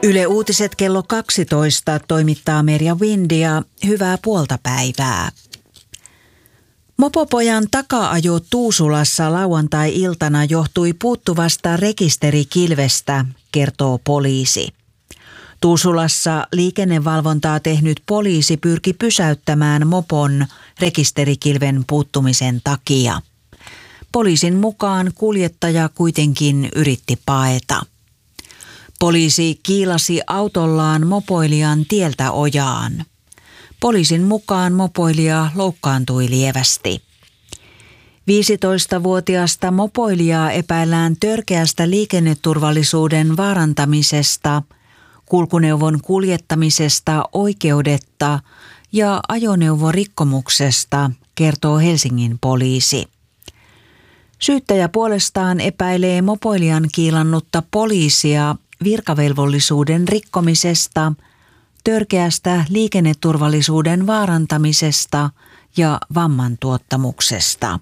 Yle Uutiset kello 12 toimittaa Merja Windia. Hyvää puolta päivää. Mopopojan taka-ajo Tuusulassa lauantai-iltana johtui puuttuvasta rekisterikilvestä, kertoo poliisi. Tuusulassa liikennevalvontaa tehnyt poliisi pyrki pysäyttämään mopon rekisterikilven puuttumisen takia. Poliisin mukaan kuljettaja kuitenkin yritti paeta. Poliisi kiilasi autollaan mopoilijan tieltä ojaan. Poliisin mukaan mopoilija loukkaantui lievästi. 15-vuotiaasta mopoilijaa epäillään törkeästä liikenneturvallisuuden vaarantamisesta, kulkuneuvon kuljettamisesta oikeudetta ja ajoneuvorikkomuksesta, kertoo Helsingin poliisi. Syyttäjä puolestaan epäilee mopoilijan kiilannutta poliisia virkavelvollisuuden rikkomisesta, törkeästä liikenneturvallisuuden vaarantamisesta ja vammantuottamuksesta.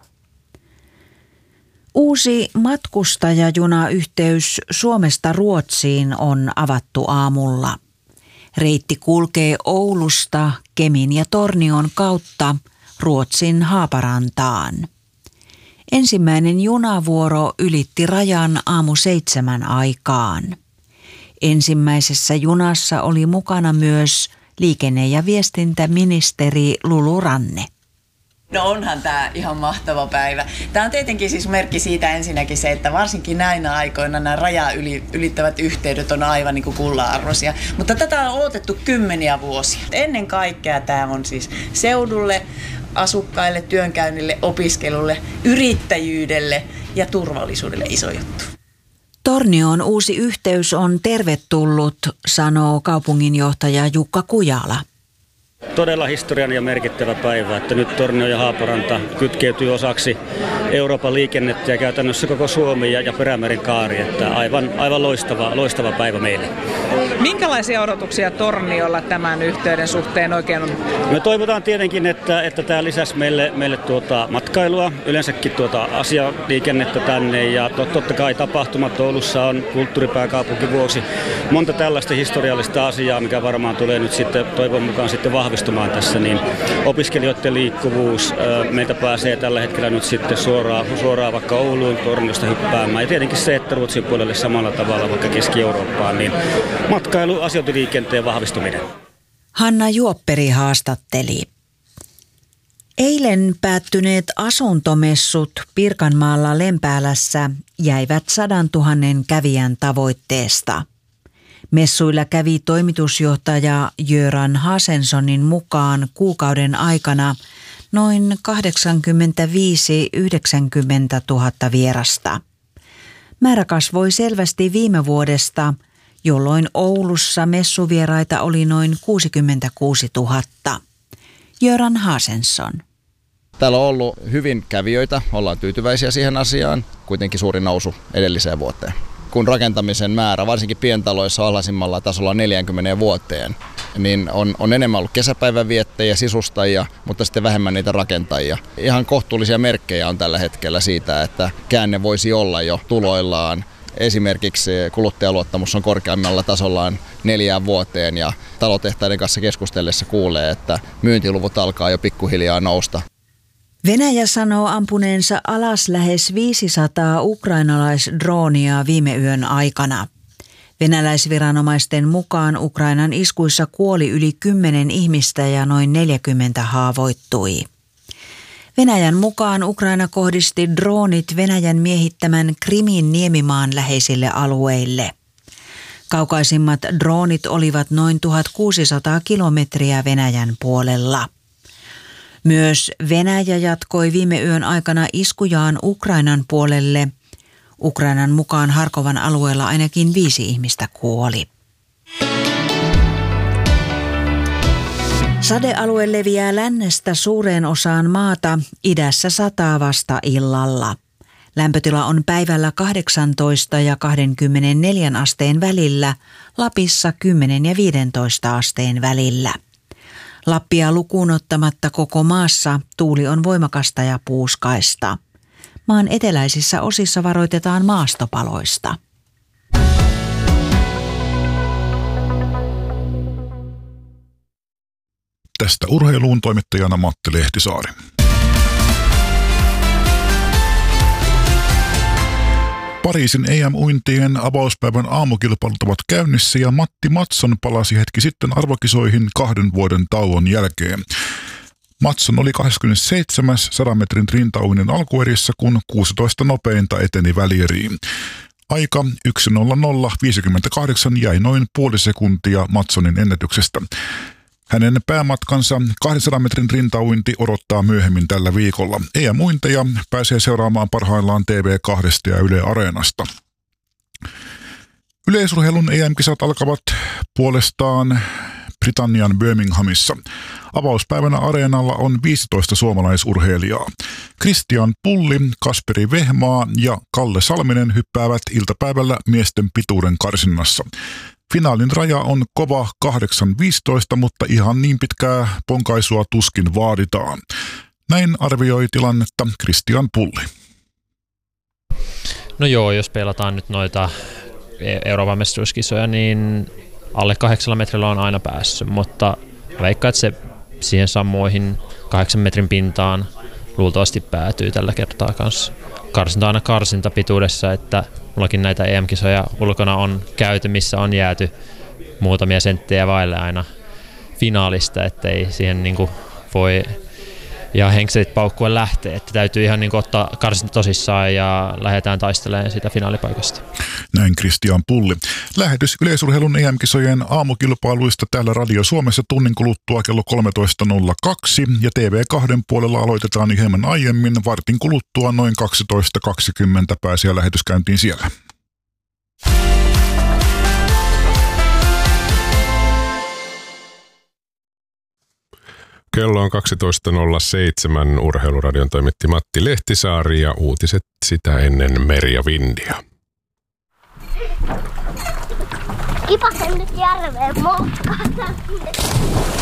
Uusi matkustajajunayhteys Suomesta Ruotsiin on avattu aamulla. Reitti kulkee Oulusta, Kemin ja Tornion kautta Ruotsin Haaparantaan. Ensimmäinen junavuoro ylitti rajan aamu 7 aikaan. Ensimmäisessä junassa oli mukana myös liikenne- ja viestintäministeri Lulu Ranne. No onhan tämä ihan mahtava päivä. Tämä on tietenkin siis merkki siitä ensinnäkin se, että varsinkin näinä aikoina nämä ylittävät yhteydet on aivan niin kuin kullanarvoisia. Mutta tätä on odotettu kymmeniä vuosia. Ennen kaikkea tämä on siis seudulle, asukkaille, työnkäynnille, opiskelulle, yrittäjyydelle ja turvallisuudelle iso juttu. Tornioon uusi yhteys on tervetullut, sanoo kaupunginjohtaja Jukka Kujala. Todella historiallinen ja merkittävä päivä, että nyt Tornio ja Haaparanta kytkeytyy osaksi Euroopan liikennettä ja käytännössä koko Suomi ja Perämeren kaari, että aivan loistava päivä meille. Minkälaisia odotuksia Torniolla tämän yhteyden suhteen oikein on? Me toivotaan tietenkin, että tämä lisäsi meille matkailua, yleensäkin asialiikennettä tänne ja totta kai tapahtumat Oulussa on kulttuuripääkaupunki vuoksi monta tällaista historiallista asiaa, mikä varmaan tulee nyt sitten toivon mukaan sitten vahvistumaan tässä, niin opiskelijoiden liikkuvuus, meiltä pääsee tällä hetkellä nyt sitten suoraan vaikka Ouluun Torniosta hyppäämään. Ja tietenkin se, että Ruotsin puolelle samalla tavalla vaikka Keski-Eurooppaan, niin matkailu, asiointiliikenteen vahvistuminen. Hanna Juopperi haastatteli. Eilen päättyneet asuntomessut Pirkanmaalla Lempäälässä jäivät 100 000 kävijän tavoitteesta. Messuilla kävi toimitusjohtaja Göran Hasensonin mukaan kuukauden aikana noin 85-90 000 vierasta. Määrä kasvoi selvästi viime vuodesta, jolloin Oulussa messuvieraita oli noin 66 000. Göran Hasenson. Täällä on ollut hyvin kävijöitä, ollaan tyytyväisiä siihen asiaan, kuitenkin suuri nousu edelliseen vuoteen. Kun rakentamisen määrä, varsinkin pientaloissa alhaisimmalla tasolla 40 vuoteen, niin on enemmän ollut kesäpäivän viettäjiä, sisustajia, mutta sitten vähemmän niitä rakentajia. Ihan kohtuullisia merkkejä on tällä hetkellä siitä, että käänne voisi olla jo tuloillaan. Esimerkiksi kuluttajaluottamus on korkeammalla tasollaan 4 vuoteen ja talotehtaiden kanssa keskustellessa kuulee, että myyntiluvut alkaa jo pikkuhiljaa nousta. Venäjä sanoo ampuneensa alas lähes 500 ukrainalaisdroonia viime yön aikana. Venäläisviranomaisten mukaan Ukrainan iskuissa kuoli yli 10 ihmistä ja noin 40 haavoittui. Venäjän mukaan Ukraina kohdisti droonit Venäjän miehittämän Krimin niemimaan läheisille alueille. Kaukaisimmat droonit olivat noin 1600 kilometriä Venäjän puolella. Myös Venäjä jatkoi viime yön aikana iskujaan Ukrainan puolelle. Ukrainan mukaan Harkovan alueella ainakin 5 ihmistä kuoli. Sadealue leviää lännestä suureen osaan maata, idässä sataa vasta illalla. Lämpötila on päivällä 18 ja 24 asteen välillä, Lapissa 10 ja 15 asteen välillä. Lappia lukuun ottamatta koko maassa tuuli on voimakasta ja puuskaista. Maan eteläisissä osissa varoitetaan maastopaloista. Ylestä urheiluun toimittajana Matti Lehtisaari. Pariisin EM-uintien avauspäivän aamukilpailut ovat käynnissä ja Matti Mattsson palasi hetki sitten arvokisoihin 2 vuoden tauon jälkeen. Mattsson oli 27. 100 metrin rintauinnin alkuerissä, kun 16 nopeinta eteni välieriin. Aika 1:00:58 jäi noin puoli sekuntia Mattssonin ennätyksestä. Hänen päämatkansa 200 metrin rintauinti odottaa myöhemmin tällä viikolla. EM-uinteja pääsee seuraamaan parhaillaan TV2 ja Yle Areenasta. Yleisurheilun EM-kisat alkavat puolestaan Britannian Birminghamissa. Avauspäivänä areenalla on 15 suomalaisurheilijaa. Christian Pulli, Kasperi Vehmaa ja Kalle Salminen hyppäävät iltapäivällä miesten pituuden karsinnassa. Finaalin raja on kova 8.15, mutta ihan niin pitkää ponkaisua tuskin vaaditaan. Näin arvioi tilannetta Christian Pulli. No joo, jos pelataan nyt noita Euroopan mestaruuskisoja, niin alle 8 metrillä on aina päässyt, mutta veikkaan, että se siihen samoihin 8 metrin pintaan luultavasti päätyy tällä kertaa kanssa. Karsinta aina karsintapituudessa, että mullakin näitä EM-kisoja ulkona on käyty, missä on jääty muutamia senttejä vaille aina finaalista, ettei siihen niinku voi ja henkselit paukkua lähtee, että täytyy ihan niin ottaa karsinta tosissaan ja lähdetään taistelemaan sitä finaalipaikasta. Näin Christian Pulli. Lähetys yleisurheilun EM-kisojen aamukilpailuista täällä Radio Suomessa tunnin kuluttua kello 13.02 ja TV2 puolella aloitetaan hieman aiemmin, vartin kuluttua noin 12.20 pääsee lähetyskäyntiin siellä. Kello on 12.07. Urheiluradion toimitti Matti Lehtisaari ja uutiset sitä ennen Merja Vindia. Kipasen nyt järveen moukkaan.